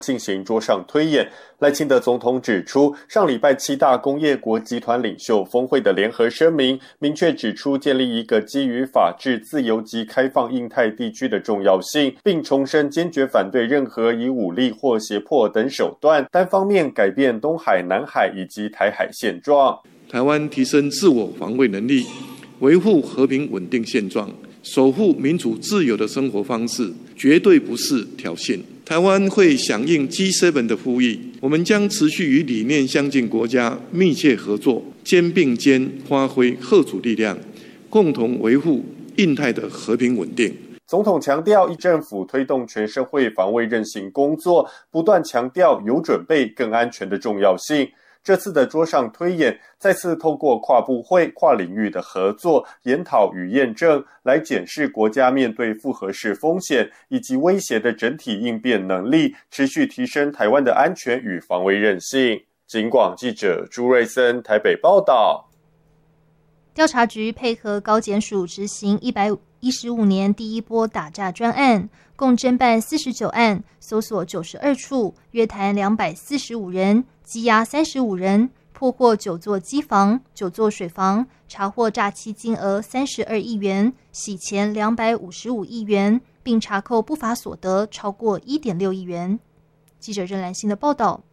进行桌上推演。赖清德总统指出，上礼拜7大工业国集团领袖峰会的联合声明，明确指出建立一个基于法治、自由及开放印太地区的重要性，并重申坚决反对任何以武力或胁迫等手段单方面改变东海、南海以及台海现状。 台湾提升自我防卫能力，维护和平稳定现状，守护民主自由的生活方式，绝对不是挑衅。台湾会响应 G7 的呼吁，我们将持续与理念相近国家密切合作，肩并肩发挥嚇阻力量，共同维护印太的和平稳定。 总统强调，一政府推动全社会防卫韧性工作，不断强调有准备更安全的重要性。这次的桌上推演再次透过跨部会、跨领域的合作、研讨与验证，来检视国家面对复合式风险以及威胁的整体应变能力，持续提升台湾的安全与防卫韧性。警广记者朱瑞森台北报道。 调查局配合高检署执行115年第一波打诈专案，共侦办49案，搜索92处，约谈245人，羁押35人，破获9座机房、9座水房，查获诈欺金额32亿元，洗钱255亿元，并查扣不法所得超过1.6亿元。记者任兰心的报道。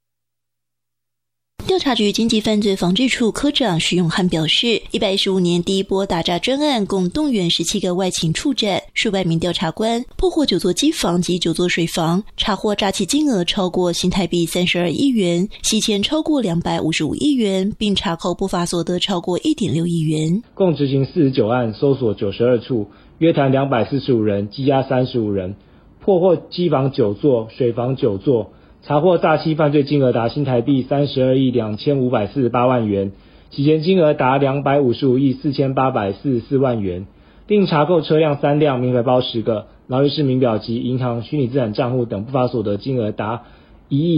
调查局经济犯罪防治处科长徐永汉表示，115年第一波打诈专案共动员17个外勤处长、数百名调查官，破获9座机房及9座水房，查获诈欺金额超过新台币32亿元，洗钱超过255亿元，并查扣不法所得超过1.6亿元。 共执行49案，搜索92处，约谈245人，羁押35人，破获机房9座、水房9座。查获诈欺犯罪金额达新台币32亿2548万元，洗钱金额达255亿4844万元，并查扣车辆3辆、名牌包10个、劳力士名表及银行虚拟资产账户等不法所得金额达1亿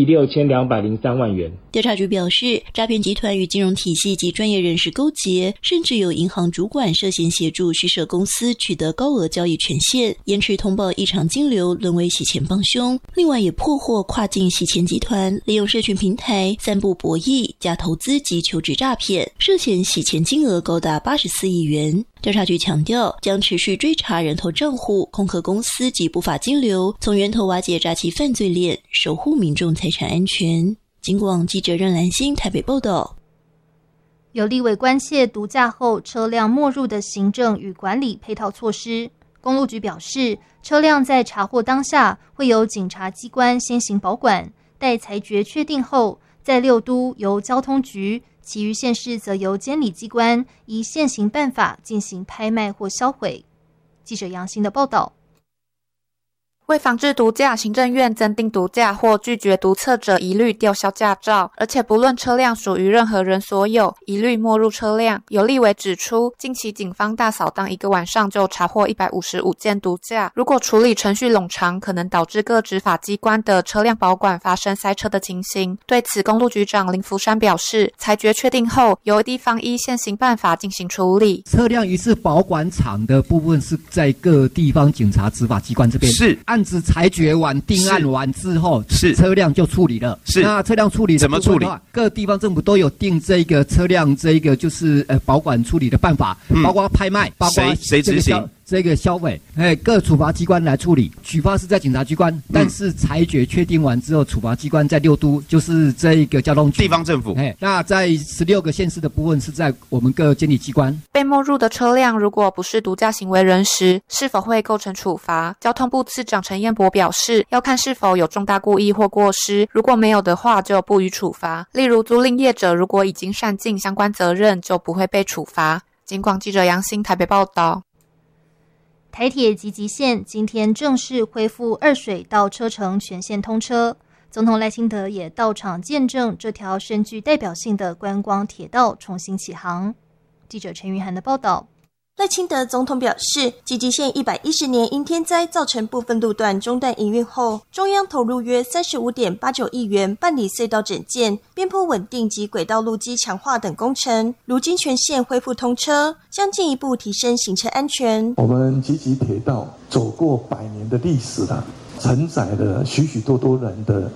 6203万元。 调查局表示，诈骗集团与金融体系及专业人士勾结，甚至有银行主管涉嫌协助虚设公司取得高额交易权限，延迟通报异常金流，沦为洗钱帮凶。另外也破获跨境洗钱集团利用社群平台散布博弈、假投资及求职诈骗，涉嫌洗钱金额高达84亿元。调查局强调，将持续追查人头账户、空壳公司及不法金流，从源头瓦解诈欺犯罪链，守护民众财产安全。警广记者任兰心台北报道。 有立委关切毒驾后车辆没入的行政与管理配套措施。公路局表示，车辆在查获当下会由警察机关先行保管，待裁决确定后，在6都由交通局，其余县市则由监理机关依现行办法进行拍卖或销毁。记者杨欣的报道。 为防治毒驾，行政院增订毒驾或拒绝毒测者一律吊销驾照，而且不论车辆属于任何人所有，一律没入车辆。有立委指出，近期警方大扫荡1个晚上就查获155件毒驾，如果处理程序冗长，可能导致各执法机关的车辆保管发生塞车的情形。对此，公路局长林福山表示，裁决确定后，由地方依现行办法进行处理。 车辆一次保管场的部分是在各地方警察执法机关这边，是案子裁决完、定案完之后，是车辆就处理了。是那车辆处理的怎么处理？各地方政府都有定这个车辆就是保管处理的办法，包括拍卖，包括谁执行？这个销毁，各处罚机关来处理。举发是在警察机关，但是裁决确定完之后，处罚机关在6都，就是这一个交通局、地方政府。那在16个县市的部分是在我们各监理机关。 被没入的车辆如果不是毒驾行为人时，是否会构成处罚？交通部次长陈彦博表示，要看是否有重大故意或过失，如果没有的话，就不予处罚。例如租赁业者如果已经善尽相关责任，就不会被处罚。警广记者杨欣台北报道。 台铁集集线今天正式恢复二水到车城全线通车，总统赖清德也到场见证这条深具代表性的观光铁道重新起航。记者陈云涵的报道。 赖清德总统表示，集集线110年因天灾造成部分路段中断营运后，中央投入约35.89亿元办理隧道整建、边坡稳定及轨道路基强化等工程。如今全线恢复通车，将进一步提升行车安全。 我们集集铁道走过100年的历史了， 承载了许许多多人的